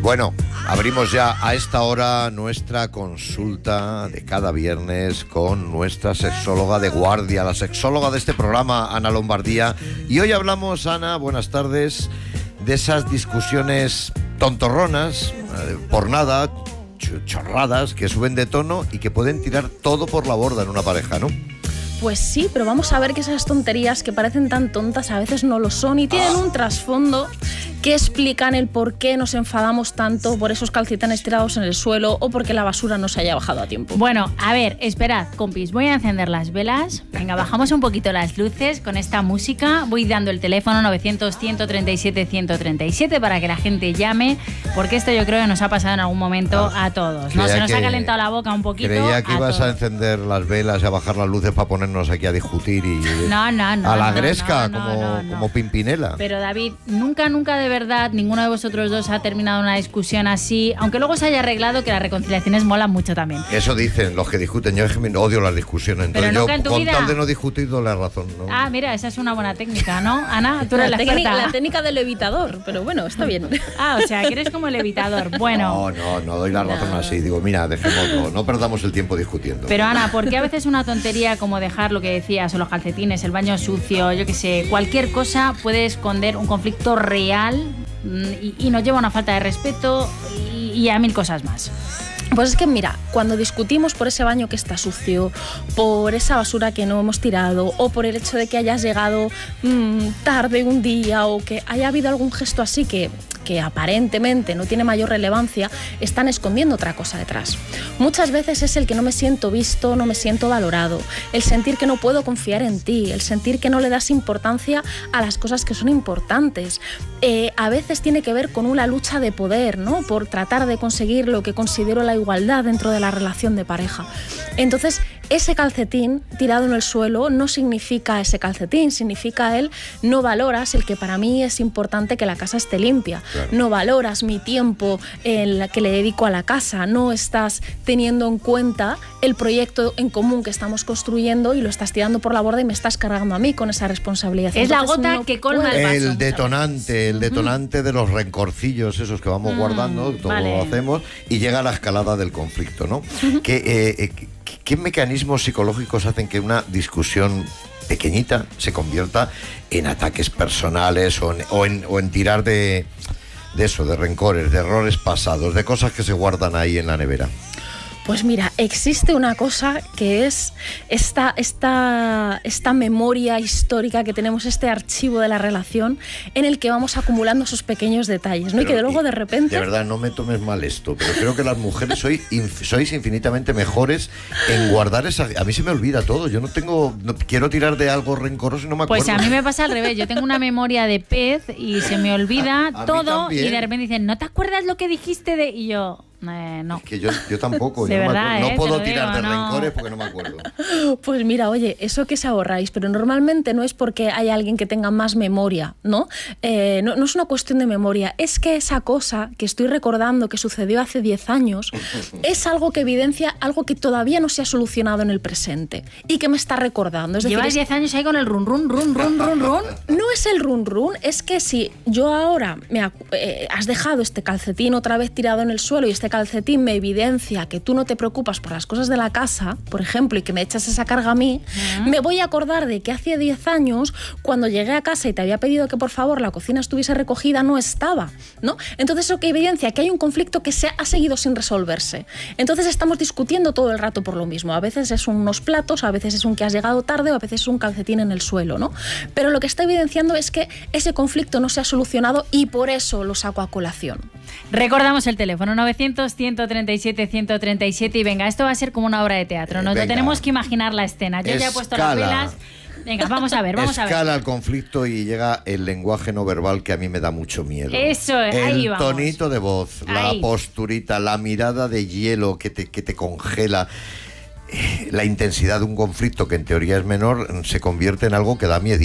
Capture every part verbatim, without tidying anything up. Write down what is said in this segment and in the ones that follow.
Bueno, abrimos ya a esta hora nuestra consulta de cada viernes con nuestra sexóloga de guardia, la sexóloga de este programa, Ana Lombardía. Y hoy hablamos, Ana, buenas tardes, de esas discusiones tontorronas, eh, por nada, chorradas, que suben de tono y que pueden tirar todo por la borda en una pareja, ¿no? Pues sí, pero vamos a ver que esas tonterías que parecen tan tontas a veces no lo son y tienen un trasfondo que explican el por qué nos enfadamos tanto por esos calcetines tirados en el suelo o porque la basura no se haya bajado a tiempo. Bueno, a ver, esperad, compis, voy a encender las velas. Venga, bajamos un poquito las luces con esta música. Voy dando el teléfono novecientos, ciento treinta y siete, ciento treinta y siete para que la gente llame, porque esto yo creo que nos ha pasado en algún momento a todos, ¿no? Se nos ha calentado la boca un poquito. Creía que a ibas todos. a encender las velas y a bajar las luces para ponernos aquí a discutir y no, no, no, a la no, gresca, no, no, como, no, no. como Pimpinela. Pero David, nunca, nunca de verdad, ninguno de vosotros dos ha terminado una discusión así, aunque luego se haya arreglado, que las reconciliaciones molan mucho también. Eso dicen los que discuten. Yo odio las discusiones. Entonces Pero yo, nunca en tu con vida... tal de no discutir, doy la razón, ¿no? Ah, mira, esa es una buena técnica, ¿no? Ana, tú eres la, la, técnica, experta. la técnica del evitador, pero bueno, está bien. Ah, o sea, que eres como el evitador. Bueno. No, no, no doy la razón no. así. Digo, mira, dejémoslo, no perdamos el tiempo discutiendo. Pero Ana, ¿por qué a veces una tontería como dejar lo que decías, o los calcetines, el baño sucio, yo qué sé, cualquier cosa puede esconder un conflicto real y, y nos lleva a una falta de respeto y, y a mil cosas más? Pues es que mira, cuando discutimos por ese baño que está sucio, por esa basura que no hemos tirado, o por el hecho de que hayas llegado mmm, tarde un día, o que haya habido algún gesto así que, que aparentemente no tiene mayor relevancia, están escondiendo otra cosa detrás. Muchas veces es el que no me siento visto, no me siento valorado, el sentir que no puedo confiar en ti, el sentir que no le das importancia a las cosas que son importantes. Eh, a veces tiene que ver con una lucha de poder, ¿no? Por tratar de conseguir lo que considero la igualdad dentro de la relación de pareja. Entonces, ese calcetín tirado en el suelo no significa ese calcetín, significa el no valoras el que para mí es importante que la casa esté limpia, claro. No valoras mi tiempo el que le dedico a la casa, no estás teniendo en cuenta el proyecto en común que estamos construyendo y lo estás tirando por la borda y me estás cargando a mí con esa responsabilidad. Es Entonces, la gota no que colma el vaso. El detonante, el detonante uh-huh. de los rencorcillos esos que vamos uh-huh. guardando, todo vale. lo hacemos, y llega la escalada del conflicto, ¿no? Uh-huh. Que, eh, eh, ¿Qué mecanismos psicológicos hacen que una discusión pequeñita se convierta en ataques personales o en, o en, o en tirar de, de eso, de rencores, de errores pasados, de cosas que se guardan ahí en la nevera? Pues mira, existe una cosa que es esta, esta, esta memoria histórica que tenemos, este archivo de la relación en el que vamos acumulando esos pequeños detalles, ¿no? Pero, y que de luego de repente... De verdad, no me tomes mal esto, pero creo que las mujeres sois, inf, sois infinitamente mejores en guardar esa... A mí se me olvida todo, yo no tengo... No, quiero tirar de algo rencoroso y no me acuerdo. Pues a mí me pasa al revés, yo tengo una memoria de pez y se me olvida a, a todo y de repente dicen, ¿no te acuerdas lo que dijiste de...? Y yo... Eh, no. Es que yo, yo tampoco, de yo verdad, no, me, no eh, puedo digo, tirar de no. rencores porque no me acuerdo. Pues mira, oye, eso que se ahorráis, pero normalmente no es porque hay alguien que tenga más memoria, ¿no? Eh, no, no es una cuestión de memoria, es que esa cosa que estoy recordando que sucedió hace diez años es algo que evidencia algo que todavía no se ha solucionado en el presente y que me está recordando. Es decir, llevas diez años ahí con el run run run run run run. No es el run run, es que si yo ahora me eh, has dejado este calcetín otra vez tirado en el suelo y este calcetín me evidencia que tú no te preocupas por las cosas de la casa, por ejemplo, y que me echas esa carga a mí, uh-huh. me voy a acordar de que hace diez años, cuando llegué a casa y te había pedido que por favor la cocina estuviese recogida, no estaba, ¿no? Entonces eso que evidencia que hay un conflicto que se ha seguido sin resolverse. Entonces estamos discutiendo todo el rato por lo mismo. A veces es unos platos, a veces es un que has llegado tarde, o a veces es un calcetín en el suelo, ¿no? Pero lo que está evidenciando es que ese conflicto no se ha solucionado y por eso lo saco a colación. Recordamos el teléfono novecientos, ciento treinta y siete, ciento treinta y siete y venga, esto va a ser como una obra de teatro, nos lo tenemos que imaginar la escena. Yo Escala. ya he puesto las velas. Venga, vamos a ver, vamos Escala a ver. Escala el conflicto y llega el lenguaje no verbal que a mí me da mucho miedo. Eso, ahí el vamos. El tonito de voz, ahí. La posturita, la mirada de hielo que te, que te congela. La intensidad de un conflicto que en teoría es menor se convierte en algo que da miedito.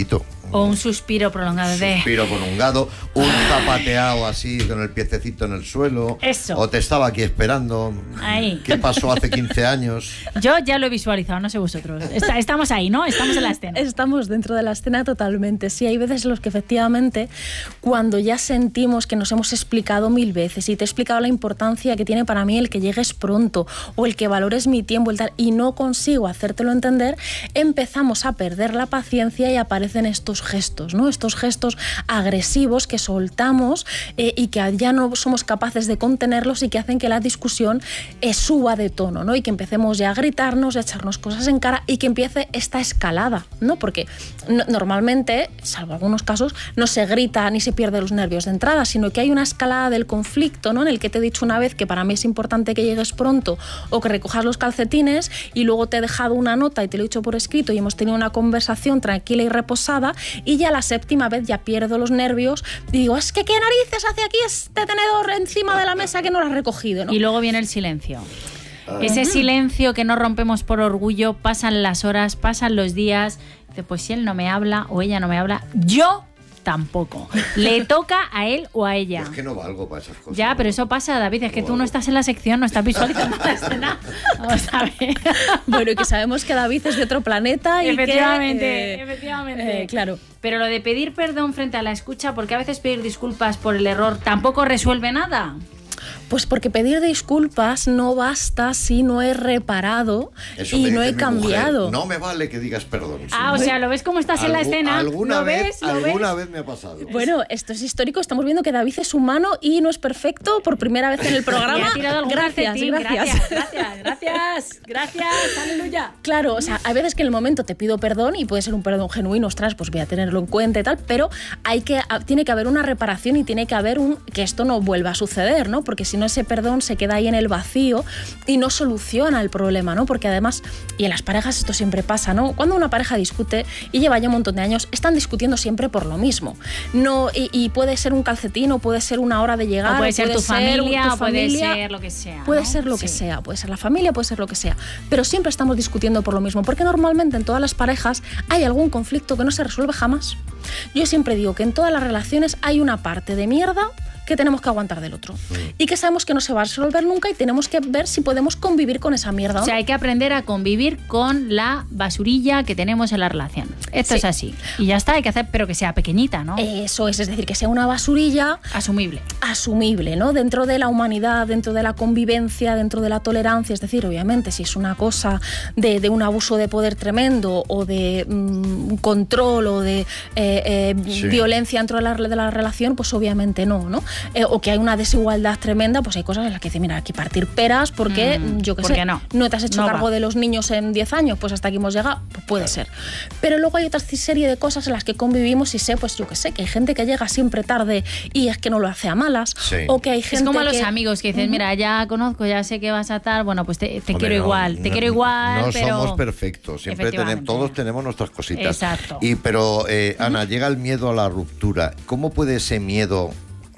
O un suspiro prolongado de... Suspiro prolongado, un zapateado así con el piececito en el suelo. Eso. O te estaba aquí esperando. Ahí. ¿Qué pasó hace quince años? Yo ya lo he visualizado, no sé vosotros. Está, estamos ahí, ¿no? Estamos en la escena. Estamos dentro de la escena totalmente. Sí, hay veces en los que efectivamente, cuando ya sentimos que nos hemos explicado mil veces y te he explicado la importancia que tiene para mí el que llegues pronto o el que valores mi tiempo y tal, y no consigo hacértelo entender, empezamos a perder la paciencia y aparecen estos gestos, ¿no? Estos gestos agresivos que soltamos eh, y que ya no somos capaces de contenerlos y que hacen que la discusión eh, suba de tono, ¿no? Y que empecemos ya a gritarnos, a echarnos cosas en cara y que empiece esta escalada, ¿no? Porque no, normalmente, salvo algunos casos, no se grita ni se pierde los nervios de entrada, sino que hay una escalada del conflicto, ¿no? En el que te he dicho una vez que para mí es importante que llegues pronto o que recojas los calcetines y luego te he dejado una nota y te lo he dicho por escrito y hemos tenido una conversación tranquila y reposada. Y ya la séptima vez ya pierdo los nervios y digo, es que qué narices hace aquí este tenedor encima de la mesa que no lo has recogido, ¿no? Y luego viene el silencio. Ese silencio que no rompemos por orgullo, pasan las horas, pasan los días. Dice, pues si él no me habla o ella no me habla, yo tampoco. Le toca a él o a ella. Es que no valgo para esas cosas. Ya, pero eso pasa, David, es que no tú valgo. No estás en la sección, no estás visualizando la escena. Vamos a ver. Bueno, y que sabemos que David es de otro planeta y efectivamente, que... Eh, efectivamente. Eh, claro. Pero lo de pedir perdón frente a la escucha, porque a veces pedir disculpas por el error tampoco resuelve nada. Pues porque pedir disculpas no basta si no he reparado Eso y no he cambiado. Mujer, no me vale que digas perdón. Ah, ¿sí? o sea, ¿lo ves cómo estás Algu- en la escena? Alguna ¿Lo vez, ves? ¿Lo alguna ves? vez me ha pasado. Bueno, esto es histórico. Estamos viendo que David es humano y no es perfecto por primera vez en el programa. Me ha tirado algún gracias, calcetín, gracias, gracias, gracias, gracias, aleluya. Claro, o sea, hay veces que en el momento te pido perdón y puede ser un perdón genuino, ostras, pues voy a tenerlo en cuenta y tal, pero hay que, tiene que haber una reparación y tiene que haber un que esto no vuelva a suceder, ¿no? Porque si no, ese perdón se queda ahí en el vacío y no soluciona el problema, ¿no? Porque además, y en las parejas esto siempre pasa, ¿no? Cuando una pareja discute y lleva ya un montón de años, están discutiendo siempre por lo mismo. No, y, y puede ser un calcetín, o puede ser una hora de llegar, o puede ser puede tu ser familia, tu o puede familia, ser lo que sea. Puede ¿no? ser lo sí. que sea, puede ser la familia, puede ser lo que sea. Pero siempre estamos discutiendo por lo mismo, porque normalmente en todas las parejas hay algún conflicto que no se resuelve jamás. Yo siempre digo que en todas las relaciones hay una parte de mierda que tenemos que aguantar del otro. Sí. Y que sabemos que no se va a resolver nunca y tenemos que ver si podemos convivir con esa mierda, ¿no? O sea, hay que aprender a convivir con la basurilla que tenemos en la relación. Esto sí. es así. Y ya está, hay que hacer, pero que sea pequeñita, ¿no? Eso es, es decir, que sea una basurilla... Asumible. Asumible, ¿no? Dentro de la humanidad, dentro de la convivencia, dentro de la tolerancia. Es decir, obviamente, si es una cosa de, de un abuso de poder tremendo o de mmm, control o de eh, eh, sí. violencia dentro de la, de la relación, pues obviamente no, ¿no? Eh, o que hay una desigualdad tremenda, pues hay cosas en las que dice, mira, aquí partir peras porque, mm, yo qué sé, no? no te has hecho no cargo va. de los niños en diez años, pues hasta aquí hemos llegado, pues puede ser. Pero luego hay otra serie de cosas en las que convivimos y sé, pues yo qué sé, que hay gente que llega siempre tarde y es que no lo hace a malas, sí. o que hay gente es como a que... los amigos que dices, uh-huh. mira, ya conozco, ya sé que vas a estar, bueno, pues te, te Hombre, quiero no, igual, no, te quiero igual, no pero... somos perfectos, siempre tenemos, todos tenemos nuestras cositas. Exacto. Y, pero, eh, Ana, uh-huh. llega el miedo a la ruptura. ¿Cómo puede ese miedo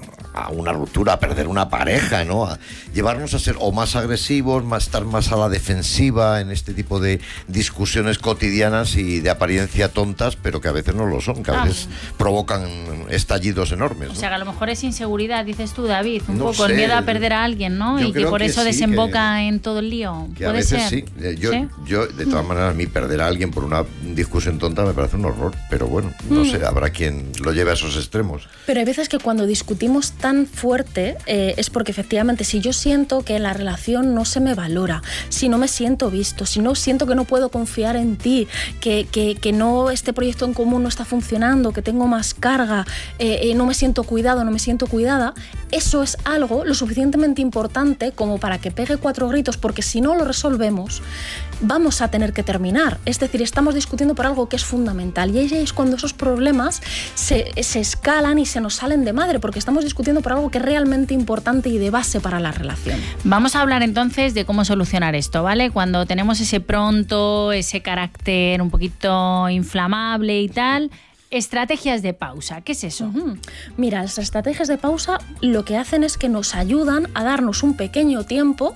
a una ruptura, a perder una pareja, ¿no? A llevarnos a ser o más agresivos, más estar más a la defensiva en este tipo de discusiones cotidianas y de apariencia tontas, pero que a veces no lo son, que a veces ah. provocan estallidos enormes, ¿no? O sea, que a lo mejor es inseguridad, dices tú, David, un no poco sé. el miedo a perder a alguien, ¿no? Yo y que por eso sí, desemboca que, en todo el lío. Que a ¿Puede veces ser? sí. Yo, ¿Sí? yo, de todas maneras, a mí perder a alguien por una discusión tonta me parece un horror, pero bueno, no mm. sé, habrá quien lo lleve a esos extremos. Pero hay veces que cuando discutimos tan fuerte Eh, es porque efectivamente si yo siento que en la relación no se me valora, si no me siento visto, si no siento que no puedo confiar en ti, que, que, que no este proyecto en común no está funcionando, que tengo más carga, eh, eh, no me siento cuidado, no me siento cuidada, eso es algo lo suficientemente importante como para que pegue cuatro gritos, porque si no lo resolvemos vamos a tener que terminar. Es decir, estamos discutiendo por algo que es fundamental y ahí es cuando esos problemas se, se escalan y se nos salen de madre, porque estamos discutiendo por algo que es realmente importante y de base para la relación. Vamos a hablar entonces de cómo solucionar esto, ¿vale? Cuando tenemos ese pronto, ese carácter un poquito inflamable y tal... Estrategias de pausa, ¿qué es eso? Uh-huh. Mira, las estrategias de pausa lo que hacen es que nos ayudan a darnos un pequeño tiempo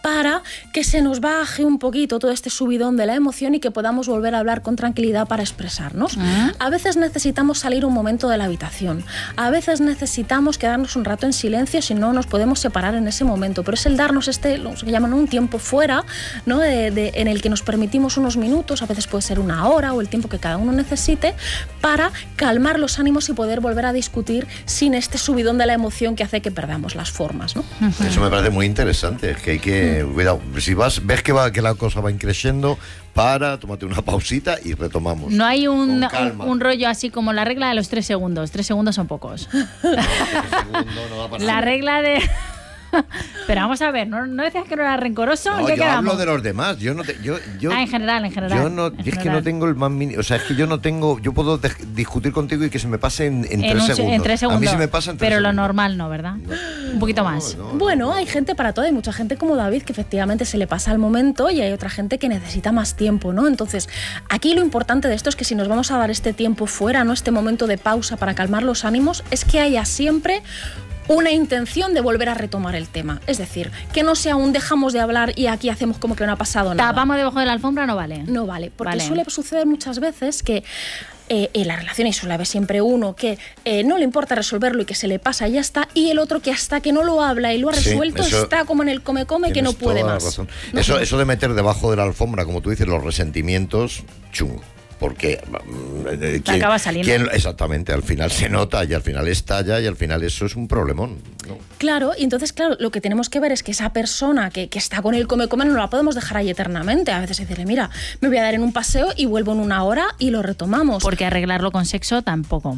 para que se nos baje un poquito todo este subidón de la emoción y que podamos volver a hablar con tranquilidad para expresarnos. Uh-huh. A veces necesitamos salir un momento de la habitación, a veces necesitamos quedarnos un rato en silencio, si no nos podemos separar en ese momento, pero es el darnos este, lo que llaman un tiempo fuera, ¿no? de, de, en el que nos permitimos unos minutos, a veces puede ser una hora o el tiempo que cada uno necesite, para calmar los ánimos y poder volver a discutir sin este subidón de la emoción que hace que perdamos las formas, ¿no? Uh-huh. Eso me parece muy interesante, es que hay que, uh-huh. cuidado, si vas, ves que, va, que la cosa va increciendo, para, tómate una pausita y retomamos. No hay un, un, un rollo así como la regla de los tres segundos, tres segundos son pocos. No, segundo no va a pasar. La regla de... Pero vamos a ver, ¿no, no decías que no era rencoroso? No, ¿En qué yo quedamos? hablo de los demás. Yo no te, yo, yo, ah, en general, en general. Yo no, en es general. que no tengo el más mínimo. O sea, es que yo no tengo. Yo puedo de, discutir contigo y que se me pase en, en, en tres un, segundos. En tres segundos. A mí se me pasa en tres Pero segundos. Lo normal no, ¿verdad? No, un poquito no, más. No, no, bueno, no. hay gente para todo. Hay mucha gente como David que efectivamente se le pasa el momento y hay otra gente que necesita más tiempo, ¿no? Entonces, aquí lo importante de esto es que si nos vamos a dar este tiempo fuera, ¿no? Este momento de pausa para calmar los ánimos, es que haya siempre una intención de volver a retomar el tema. Es decir, que no sea un dejamos de hablar y aquí hacemos como que no ha pasado nada. Tapamos debajo de la alfombra, no vale. No vale, porque vale. suele suceder muchas veces que eh, en la relación y suele haber siempre uno que eh, no le importa resolverlo y que se le pasa y ya está, y el otro que hasta que no lo habla y lo ha resuelto sí, está como en el come-come que no puede más. Razón. ¿No? Eso, eso de meter debajo de la alfombra, como tú dices, los resentimientos, chungo. Porque eh, ¿quién, acaba saliendo. ¿quién, exactamente, al final se nota y al final estalla y al final eso es un problemón, ¿no? Claro, y entonces, claro, lo que tenemos que ver es que esa persona que, que está con el come-come no la podemos dejar ahí eternamente. A veces decirle, mira, me voy a dar en un paseo y vuelvo en una hora y lo retomamos. Porque arreglarlo con sexo tampoco.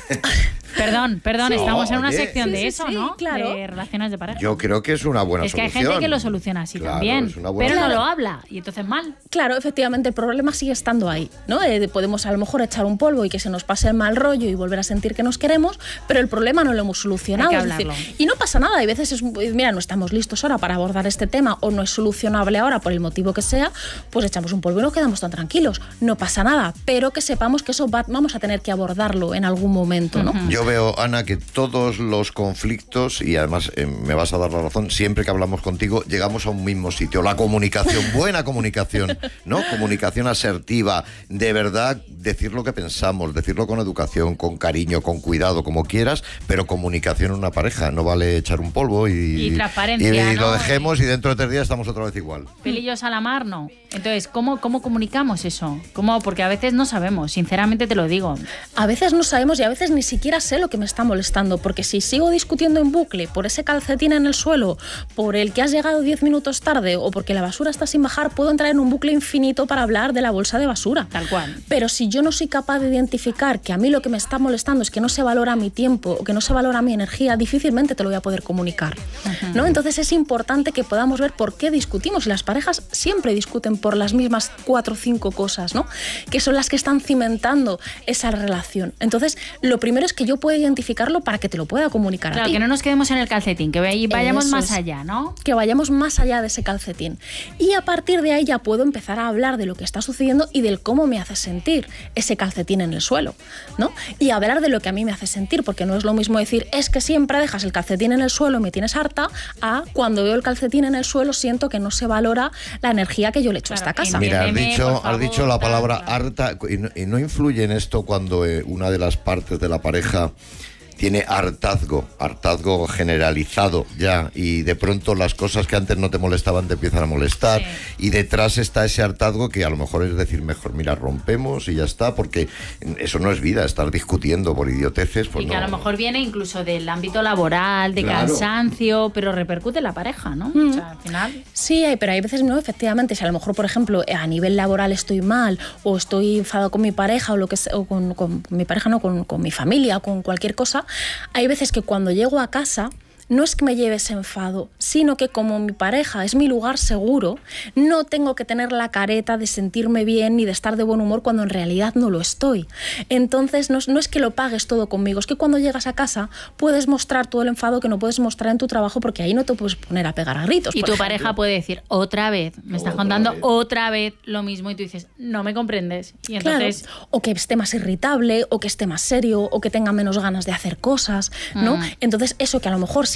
Perdón, perdón, sí, estamos en una oye. sección sí, de sí, eso, sí, ¿no? claro. De relaciones de pareja. Yo creo que es una buena es que solución. hay gente que lo soluciona así claro, también, pero claro. no lo habla y entonces mal. Claro, efectivamente, el problema sigue estando ahí, ¿no? Eh, podemos a lo mejor echar un polvo y que se nos pase el mal rollo y volver a sentir que nos queremos, pero el problema no lo hemos solucionado. Hay que es hablarlo. decir, y no pasa nada, hay veces es, mira, no estamos listos ahora para abordar este tema o no es solucionable ahora por el motivo que sea, pues echamos un polvo y nos quedamos tan tranquilos. No pasa nada, pero que sepamos que eso va, vamos a tener que abordarlo en algún momento, ¿no? Uh-huh. Yo veo, Ana, que todos los conflictos, y además eh, me vas a dar la razón, siempre que hablamos contigo llegamos a un mismo sitio, la comunicación, buena comunicación, ¿no? Comunicación asertiva, de verdad, decir lo que pensamos, decirlo con educación, con cariño, con cuidado, como quieras, pero comunicación en una pareja, no vale echar un polvo y, y transparencia, y, y ¿no? lo dejemos y dentro de tres días estamos otra vez igual. Pelillos a la mar, no. Entonces, ¿cómo, cómo comunicamos eso? ¿Cómo? Porque a veces no sabemos, sinceramente te lo digo. A veces no sabemos y a veces ni siquiera sé lo que me está molestando, porque si sigo discutiendo en bucle por ese calcetín en el suelo, por el que has llegado diez minutos tarde o porque la basura está sin bajar, puedo entrar en un bucle infinito para hablar de la bolsa de basura. Tal cual. Pero si yo no soy capaz de identificar que a mí lo que me está molestando es que no se valora mi tiempo o que no se valora mi energía, difícilmente te lo voy a poder comunicar, uh-huh. ¿no? Entonces es importante que podamos ver por qué discutimos. Y las parejas siempre discuten por las mismas cuatro o cinco cosas, ¿no? Que son las que están cimentando esa relación. Entonces, lo primero es que yo pueda identificarlo para que te lo pueda comunicar claro, a ti. que no nos quedemos en el calcetín, que vayamos Eso más es. allá, ¿no? Que vayamos más allá de ese calcetín. Y a partir de ahí ya puedo empezar a hablar de lo que está sucediendo y del cómo me hace sentir ese calcetín en el suelo, ¿no? Y hablar de lo que a mí me hace sentir, porque no es lo mismo decir, es que siempre dejas el calcetín en el suelo y me tienes harta, a cuando veo el calcetín en el suelo siento que no se valora la energía que yo le echo claro, a esta casa. Mira, has Entiéndeme, dicho, por favor, has dicho la palabra claro. harta, y no, y no influye en esto cuando eh, una de las partes de la pareja tiene hartazgo, hartazgo generalizado ya, y de pronto las cosas que antes no te molestaban te empiezan a molestar, sí. Y detrás está ese hartazgo que a lo mejor es decir, mejor, mira, rompemos y ya está, porque eso no es vida, estar discutiendo por idioteces, pues y que no. a lo mejor viene incluso del ámbito laboral, de claro. cansancio, pero repercute en la pareja, ¿no? Mm. O sea, al final... Sí, pero hay veces no, efectivamente, si a lo mejor, por ejemplo, a nivel laboral estoy mal, o estoy enfadado con mi pareja, o lo que sea, o con, con mi pareja, no, con, con mi familia, o con cualquier cosa, hay veces que cuando llego a casa no es que me lleve ese enfado, sino que como mi pareja es mi lugar seguro, no tengo que tener la careta de sentirme bien ni de estar de buen humor cuando en realidad no lo estoy. Entonces no es, no es que lo pagues todo conmigo, es que cuando llegas a casa puedes mostrar todo el enfado que no puedes mostrar en tu trabajo, porque ahí no te puedes poner a pegar a gritos. Y tu ejemplo. pareja puede decir, otra vez, me estás Otra contando vez. otra vez lo mismo, y tú dices, no me comprendes. Y entonces... Claro, o que esté más irritable, o que esté más serio, o que tenga menos ganas de hacer cosas, ¿no? Mm. Entonces eso que a lo mejor si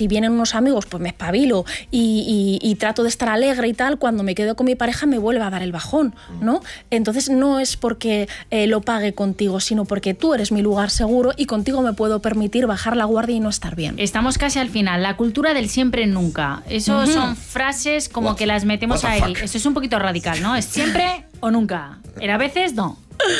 si vienen unos amigos, pues me espabilo y, y, y trato de estar alegre y tal, cuando me quedo con mi pareja me vuelve a dar el bajón, ¿no? Entonces no es porque eh, lo pague contigo, sino porque tú eres mi lugar seguro y contigo me puedo permitir bajar la guardia y no estar bien. Estamos casi al final. La cultura del siempre nunca. Eso uh-huh. son frases como What? que las metemos ahí. Eso es un poquito radical, ¿no? Es siempre o nunca. Pero a veces no.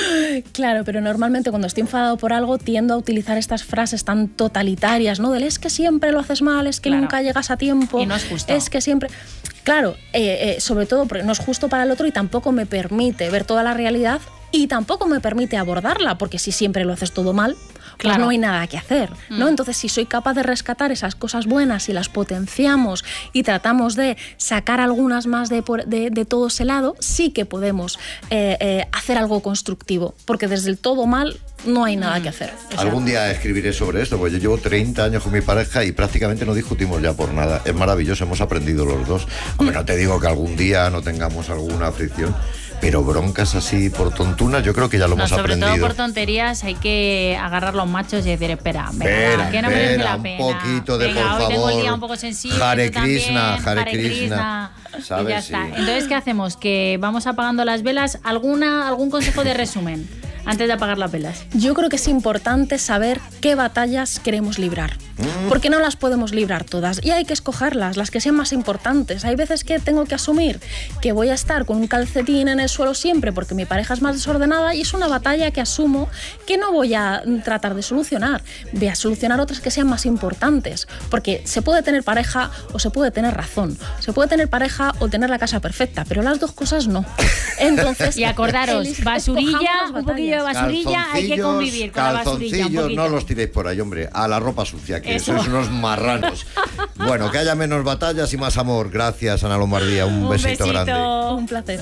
Claro, pero normalmente cuando estoy enfadado por algo tiendo a utilizar estas frases tan totalitarias, ¿no? Del es que siempre lo haces mal, es que claro. nunca llegas a tiempo. Y no es justo. Es que siempre... Claro, eh, eh, sobre todo porque no es justo para el otro y tampoco me permite ver toda la realidad y tampoco me permite abordarla, porque si siempre lo haces todo mal, pues claro. no hay nada que hacer, ¿no? Mm. Entonces, si soy capaz de rescatar esas cosas buenas y las potenciamos y tratamos de sacar algunas más de, de, de todo ese lado, sí que podemos eh, eh, hacer algo constructivo, porque desde el todo mal no hay nada que hacer. O sea, algún día escribiré sobre esto, porque yo llevo treinta años con mi pareja y prácticamente no discutimos ya por nada. Es maravilloso, hemos aprendido los dos. Hombre, no te digo que algún día no tengamos alguna fricción, pero broncas así por tontunas, yo creo que ya lo no, hemos sobre aprendido. Sobre todo por tonterías hay que agarrar los machos y decir, espera, venga, espera, que no espera, merece la un pena. poquito de venga, por hoy favor. Tengo el día un poco sensible. Hare Krishna, Krishna, Hare Krishna. ¿Sabes? Y ya está. Sí. Entonces, ¿qué hacemos? Que vamos apagando las velas. ¿Alguna, algún consejo de resumen antes de apagar las velas? Yo creo que es importante saber qué batallas queremos librar, mm. porque no las podemos librar todas y hay que escogerlas, las que sean más importantes. Hay veces que tengo que asumir que voy a estar con un calcetín en el suelo siempre porque mi pareja es más desordenada y es una batalla que asumo que no voy a tratar de solucionar. Voy a solucionar otras que sean más importantes, porque se puede tener pareja o se puede tener razón, se puede tener pareja o tener la casa perfecta, pero las dos cosas no. Entonces, y acordaros, basurilla, un poquillo de basurilla, hay que convivir con la basurilla un poquito. No los tiréis por ahí, hombre, a la ropa sucia, que Eso. sois unos marranos. Bueno, que haya menos batallas y más amor. Gracias, Ana Lombardía, un, un besito, besito grande. Un placer.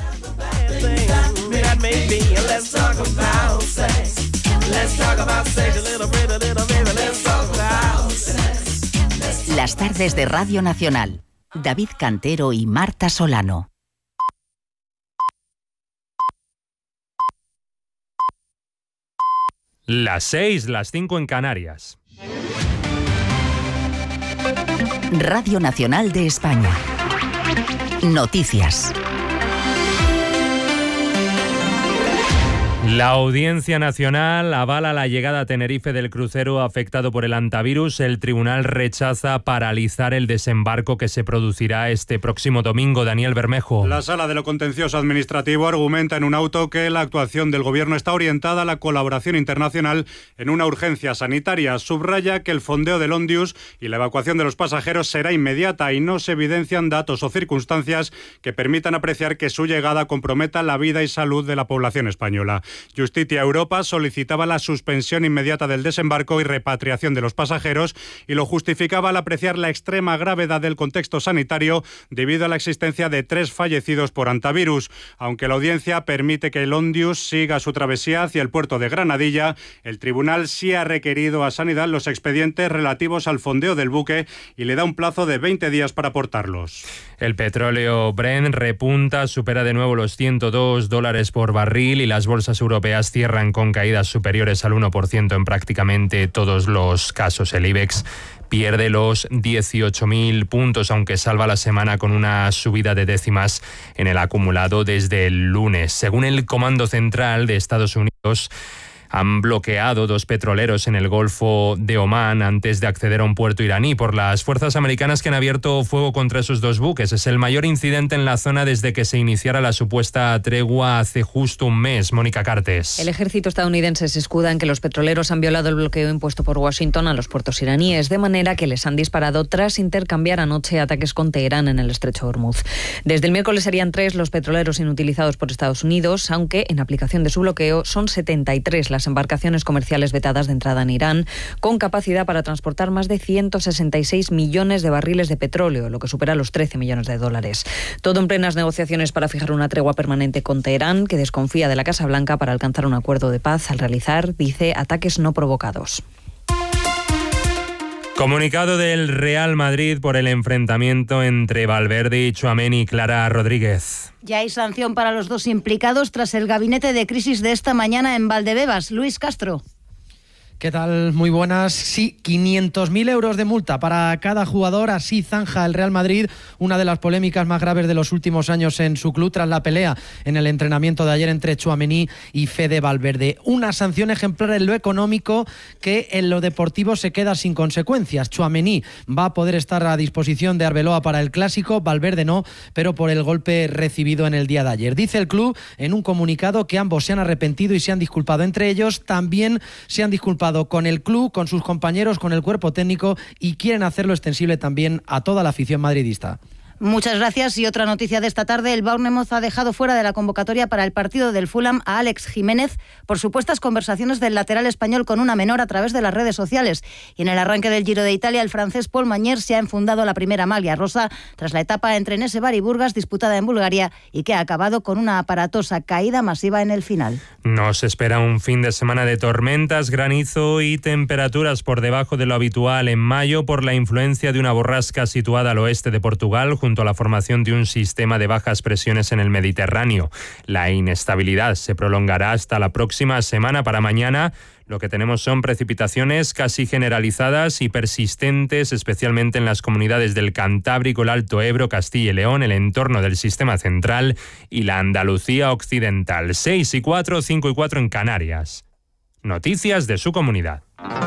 Las tardes de Radio Nacional. David Cantero y Marta Solano. Las seis, las cinco en Canarias. Radio Nacional de España. Noticias. La Audiencia Nacional avala la llegada a Tenerife del crucero afectado por el hantavirus. El tribunal rechaza paralizar el desembarco que se producirá este próximo domingo. Daniel Bermejo. La Sala de lo Contencioso Administrativo argumenta en un auto que la actuación del Gobierno está orientada a la colaboración internacional en una urgencia sanitaria. Subraya que el fondeo del Ondius y la evacuación de los pasajeros será inmediata y no se evidencian datos o circunstancias que permitan apreciar que su llegada comprometa la vida y salud de la población española. Justitia Europa solicitaba la suspensión inmediata del desembarco y repatriación de los pasajeros y lo justificaba al apreciar la extrema gravedad del contexto sanitario debido a la existencia de tres fallecidos por hantavirus. Aunque la audiencia permite que el Ondius siga su travesía hacia el puerto de Granadilla, el tribunal sí ha requerido a Sanidad los expedientes relativos al fondeo del buque y le da un plazo de veinte días para aportarlos. El petróleo Brent repunta, supera de nuevo los ciento dos dólares por barril y las bolsas europeas cierran con caídas superiores al uno por ciento en prácticamente todos los casos. El IBEX pierde los dieciocho mil puntos, aunque salva la semana con una subida de décimas en el acumulado desde el lunes. Según el Comando Central de Estados Unidos, han bloqueado dos petroleros en el Golfo de Omán antes de acceder a un puerto iraní por las fuerzas americanas que han abierto fuego contra esos dos buques. Es el mayor incidente en la zona desde que se iniciara la supuesta tregua hace justo un mes. Mónica Cartes. El ejército estadounidense se escuda en que los petroleros han violado el bloqueo impuesto por Washington a los puertos iraníes, de manera que les han disparado tras intercambiar anoche ataques con Teherán en el estrecho de Hormuz. Desde el miércoles serían tres los petroleros inutilizados por Estados Unidos, aunque en aplicación de su bloqueo son setenta y tres las embarcaciones comerciales vetadas de entrada en Irán, con capacidad para transportar más de ciento sesenta y seis millones de barriles de petróleo, lo que supera los trece millones de dólares. Todo en plenas negociaciones para fijar una tregua permanente con Teherán, que desconfía de la Casa Blanca para alcanzar un acuerdo de paz al realizar, dice, ataques no provocados. Comunicado del Real Madrid por el enfrentamiento entre Valverde y Tchouaméni. Clara Rodríguez. Ya hay sanción para los dos implicados tras el gabinete de crisis de esta mañana en Valdebebas. Luis Castro. ¿Qué tal? Muy buenas. Sí, quinientos mil euros de multa para cada jugador. Así zanja el Real Madrid una de las polémicas más graves de los últimos años en su club tras la pelea en el entrenamiento de ayer entre Tchouaméni y Fede Valverde. Una sanción ejemplar en lo económico que en lo deportivo se queda sin consecuencias. Tchouaméni va a poder estar a disposición de Arbeloa para el Clásico, Valverde no, pero por el golpe recibido en el día de ayer. Dice el club en un comunicado que ambos se han arrepentido y se han disculpado entre ellos. También se han disculpado con el club, con sus compañeros, con el cuerpo técnico y quieren hacerlo extensible también a toda la afición madridista. Muchas gracias. Y otra noticia de esta tarde, el Bournemouth ha dejado fuera de la convocatoria para el partido del Fulham a Alex Jiménez por supuestas conversaciones del lateral español con una menor a través de las redes sociales. Y en el arranque del Giro de Italia, el francés Paul Magnier se ha enfundado la primera maglia rosa tras la etapa entre Nesebar y Burgas disputada en Bulgaria y que ha acabado con una aparatosa caída masiva en el final. Nos espera un fin de semana de tormentas, granizo y temperaturas por debajo de lo habitual en mayo por la influencia de una borrasca situada al oeste de Portugal junto a la formación de un sistema de bajas presiones en el Mediterráneo. La inestabilidad se prolongará hasta la próxima semana. Para mañana lo que tenemos son precipitaciones casi generalizadas y persistentes, especialmente en las comunidades del Cantábrico, el Alto Ebro, Castilla y León, el entorno del sistema central y la Andalucía occidental. seis y cuatro, cinco y cuatro en Canarias. Noticias de su comunidad.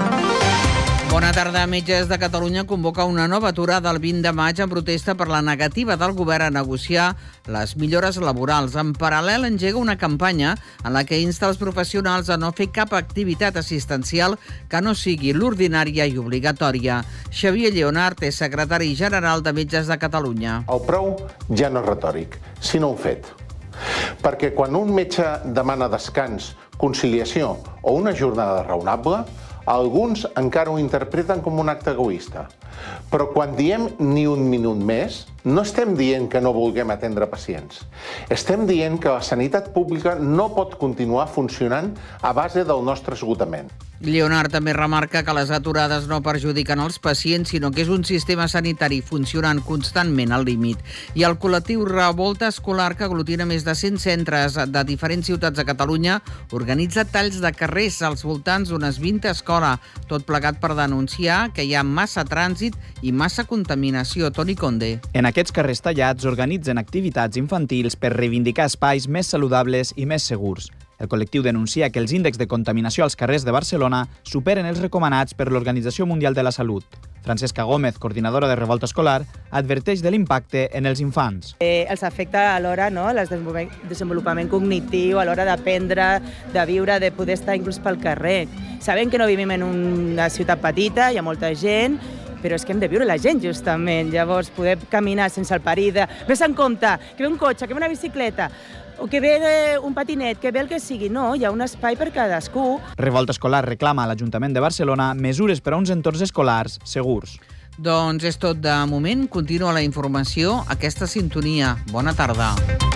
Bona tarda. Metges de Catalunya convoca una nova aturada el vint de maig en protesta per la negativa del govern a negociar les millores laborals. En paral·lel engega una campanya en la que insta els professionals a no fer cap activitat assistencial que no sigui l'ordinària i obligatòria. Xavier Lleonart és secretari general de Metges de Catalunya. El prou ja no és retòric, sinó un fet. Perquè quan un metge demana descans, conciliació o una jornada raonable, alguns encara ho interpreten com un acte egoista. Però quan diem ni un minut més, no estem dient que no vulguem atendre pacients. Estem dient que la sanitat pública no pot continuar funcionant a base del nostre esgotament. Lleonard també remarca que les aturades no perjudiquen els pacients, sinó que és un sistema sanitari funcionant constantment al límit. I el col·lectiu Revolta Escolar, que aglutina més de cent centres de diferents ciutats de Catalunya, organitza talls de carrers als voltants d'unes vint escoles, tot plegat per denunciar que hi ha massa trànsit i massa contaminació. Toni Conde. En aquests carrers tallats organitzen activitats infantils per reivindicar espais més saludables i més segurs. El col·lectiu denuncia que els índexs de contaminació als carrers de Barcelona superen els recomanats per l'Organització Mundial de la Salut. Francesca Gómez, coordinadora de Revolta Escolar, adverteix de l'impacte en els infants. Eh, els afecta a l'hora, no?, el desenvolupament cognitiu, a l'hora d'aprendre, de viure, de poder estar inclús pel carrer. Sabem que no vivim en una ciutat petita, hi ha molta gent, però és que hem de viure la gent, justament. Llavors, poder caminar sense el perill de... Ves en compte, que ve un cotxe, que ve una bicicleta, o que ve un patinet, que ve el que sigui. No, hi ha un espai per cadascú. Revolta Escolar reclama a l'Ajuntament de Barcelona mesures per a uns entorns escolars segurs. Doncs és tot de moment. Continua la informació, aquesta sintonia. Bona tarda.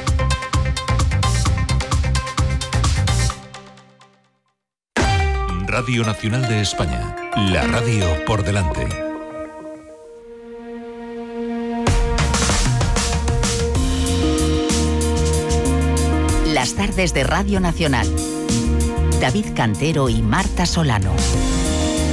Radio Nacional de España. La radio por delante. Las tardes de Radio Nacional. David Cantero y Marta Solano.